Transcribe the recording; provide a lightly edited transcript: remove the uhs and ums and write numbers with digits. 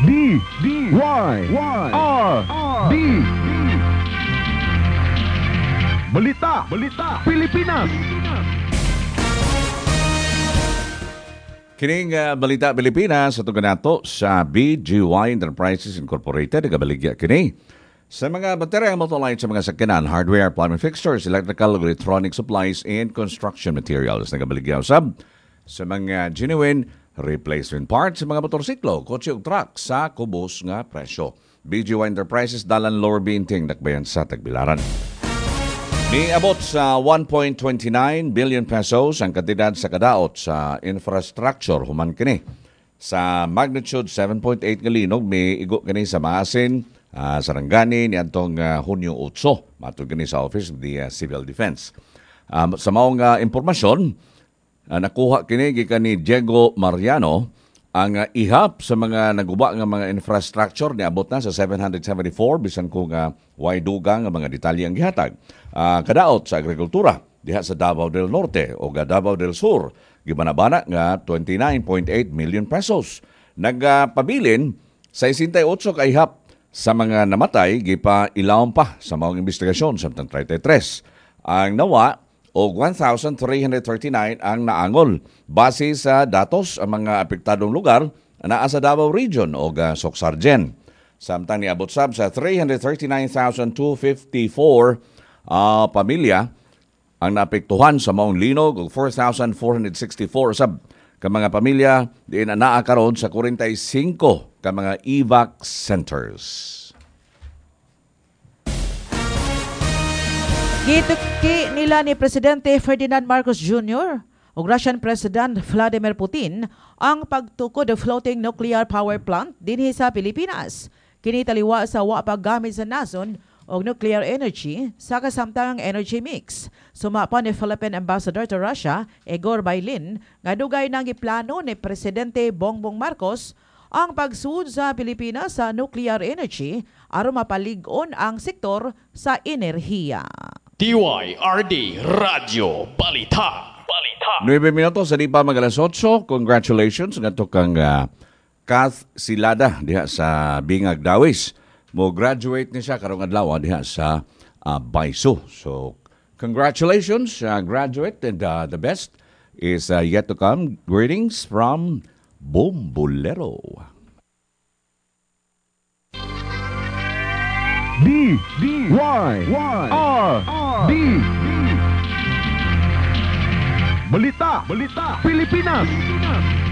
D Balita Pilipinas. Kining Balita Pilipinas sa nato sa BGY Enterprises Incorporated nagabaligya kini sa mga baterya motolight sa mga sakyanan, hardware, plumbing fixtures, electrical, electronic supplies, and construction materials. Nagabaligya usab sa mga genuine replacement parts sa mga motorsiklo, kotse ug truck sa kubos nga presyo. BGY Enterprises dalan Lower Binting Dakbayan sa Tagbilaran. Niabot sa 1.29 billion pesos ang kantidad sa kadaot sa infrastructure human kini. Sa magnitude 7.8 nga linog, may igo kini sa Maasin, Sarangani, ni Antong Hunyo 8, matod kini sa Office of the Civil Defense. Sa maong impormasyon, nakuha kini gikan ni Diego Mariano, ang ihap sa mga naguba nga mga infrastructure niabot na sa 774 bisan ko nga way dugang nga mga detalye ang gihatag. Kadaot sa agrikultura diha sa Davao del Norte o Davao del Sur gibanabana nga 29.8 million pesos. Nagpabilin sa 68 ka ihap sa mga namatay gipailawon pa sa mga investigasyon samtang 33. Ang nawa o 1,339 ang naangol. Base sa datos, ang mga apektadong lugar naa sa Davao Region o Soksargen. Samtang niabot sab sa 339,254 pamilya ang naapektuhan sa maong linog o 4,464 sab ka mga pamilya diin naa karon sa 45 ka mga evac centers. Gitukki nila ni Presidente Ferdinand Marcos Jr. ug Russian President Vladimir Putin ang pagtukod ng floating nuclear power plant dinhi sa Pilipinas. Kini taliwa sa wa paggamit sa nason og nuclear energy sa kasamtangang energy mix. Suma pa ni Philippine Ambassador to Russia, Igor Bailin, nga dugay nang giplano ni Presidente Bongbong Marcos ang pagsud sa Pilipinas sa nuclear energy aron mapalig-on ang sektor sa enerhiya. DYRD Radio Balita. 9 minutos sa di pa mag-alas 8. Congratulations nga to kang Kath Silada diha sa Bingag Dawis. Mo graduate ni siya karong adlaw diha sa Baiso. So congratulations graduate, and the best is yet to come. Greetings from Bombulero. D Balita Pilipinas.